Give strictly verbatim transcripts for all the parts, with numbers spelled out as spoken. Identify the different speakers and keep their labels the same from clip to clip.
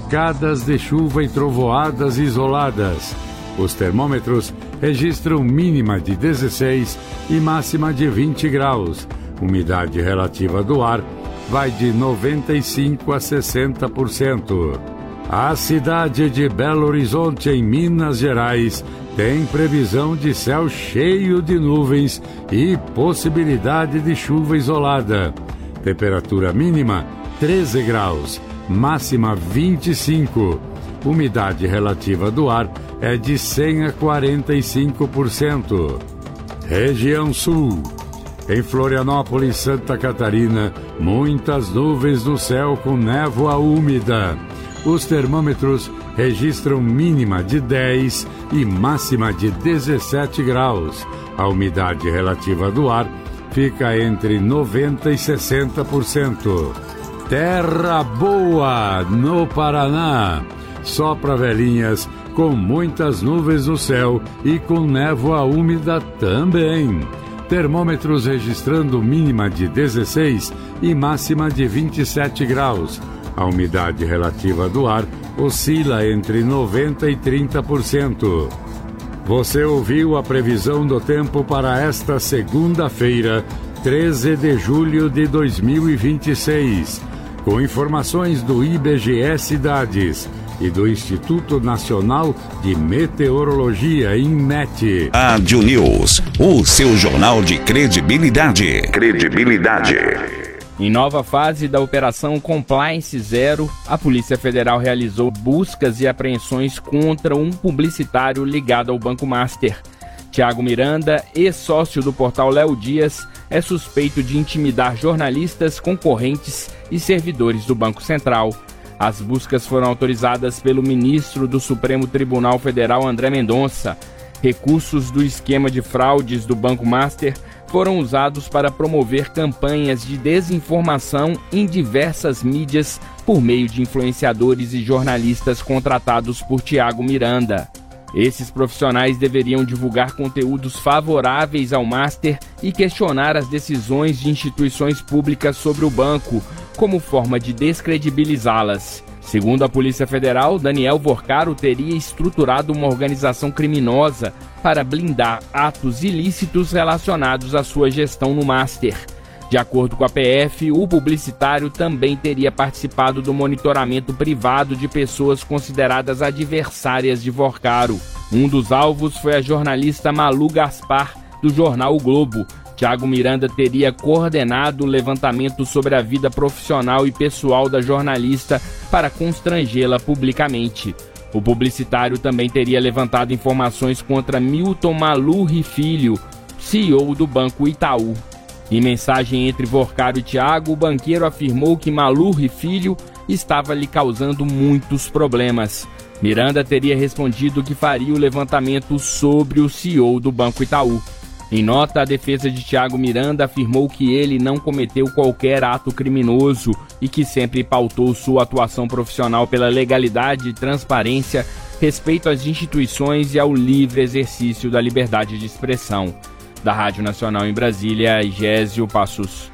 Speaker 1: pancadas de chuva e trovoadas isoladas. Os termômetros registram mínima de dezesseis e máxima de vinte graus. Umidade relativa do ar vai de noventa e cinco a sessenta por cento. A cidade de Belo Horizonte, em Minas Gerais, tem previsão de céu cheio de nuvens e possibilidade de chuva isolada. Temperatura mínima treze graus, máxima vinte e cinco. Umidade relativa do ar é de cem a quarenta e cinco por cento. Região Sul. Em Florianópolis, Santa Catarina, muitas nuvens no céu com névoa úmida. Os termômetros registram mínima de dez e máxima de dezessete graus. A umidade relativa do ar fica entre noventa e sessenta por cento. Terra Boa, no Paraná. Sopra velhinhas com muitas nuvens no céu e com névoa úmida também. Termômetros registrando mínima de dezesseis e máxima de vinte e sete graus. A umidade relativa do ar oscila entre noventa e trinta por cento. Você ouviu a previsão do tempo para esta segunda-feira, treze de julho de dois mil e vinte e seis. Com informações do I B G E Cidades e do Instituto Nacional de Meteorologia, INMET.
Speaker 2: Rádio News, o seu jornal de credibilidade. Credibilidade.
Speaker 3: Em nova fase da Operação Compliance Zero, a Polícia Federal realizou buscas e apreensões contra um publicitário ligado ao Banco Master. Tiago Miranda, ex-sócio do portal Léo Dias, é suspeito de intimidar jornalistas, concorrentes e servidores do Banco Central. As buscas foram autorizadas pelo ministro do Supremo Tribunal Federal, André Mendonça. Recursos do esquema de fraudes do Banco Master foram usados para promover campanhas de desinformação em diversas mídias por meio de influenciadores e jornalistas contratados por Tiago Miranda. Esses profissionais deveriam divulgar conteúdos favoráveis ao Master e questionar as decisões de instituições públicas sobre o banco, como forma de descredibilizá-las. Segundo a Polícia Federal, Daniel Vorcaro teria estruturado uma organização criminosa para blindar atos ilícitos relacionados à sua gestão no Master. De acordo com a P F, o publicitário também teria participado do monitoramento privado de pessoas consideradas adversárias de Vorcaro. Um dos alvos foi a jornalista Malu Gaspar, do jornal O Globo. Tiago Miranda teria coordenado o levantamento sobre a vida profissional e pessoal da jornalista para constrangê-la publicamente. O publicitário também teria levantado informações contra Milton Malurri Filho, C E O do Banco Itaú. Em mensagem entre Vorcaro e Tiago, o banqueiro afirmou que Malurri Filho estava lhe causando muitos problemas. Miranda teria respondido que faria o levantamento sobre o C E O do Banco Itaú. Em nota, a defesa de Tiago Miranda afirmou que ele não cometeu qualquer ato criminoso e que sempre pautou sua atuação profissional pela legalidade e transparência, respeito às instituições e ao livre exercício da liberdade de expressão. Da Rádio Nacional em Brasília, Igésio Passos.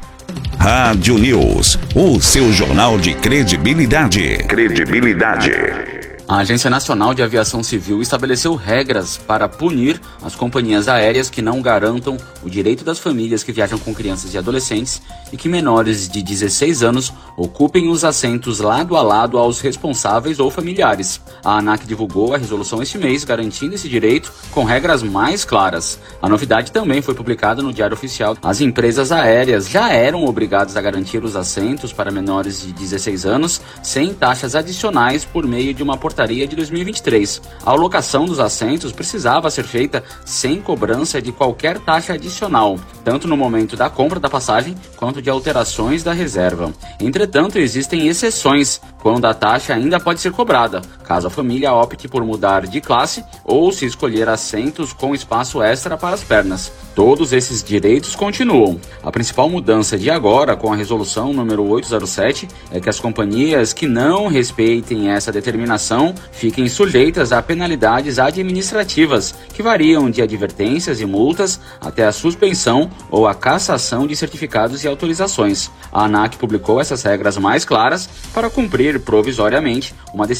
Speaker 2: Rádio News, o seu jornal de credibilidade. Credibilidade.
Speaker 4: A Agência Nacional de Aviação Civil estabeleceu regras para punir as companhias aéreas que não garantam o direito das famílias que viajam com crianças e adolescentes e que menores de dezesseis anos ocupem os assentos lado a lado aos responsáveis ou familiares. A ANAC divulgou a resolução este mês, garantindo esse direito com regras mais claras. A novidade também foi publicada no Diário Oficial. As empresas aéreas já eram obrigadas a garantir os assentos para menores de dezesseis anos sem taxas adicionais por meio de uma portaria de dois mil e vinte e três. A alocação dos assentos precisava ser feita sem cobrança de qualquer taxa adicional, tanto no momento da compra da passagem quanto de alterações da reserva. Entretanto, existem exceções, quando a taxa ainda pode ser cobrada, caso a família opte por mudar de classe ou se escolher assentos com espaço extra para as pernas. Todos esses direitos continuam. A principal mudança de agora, com a resolução número oitocentos e sete, é que as companhias que não respeitem essa determinação fiquem sujeitas a penalidades administrativas, que variam de advertências e multas até a suspensão ou a cassação de certificados e autorizações. A ANAC publicou essas regras mais claras para cumprir provisoriamente uma decisão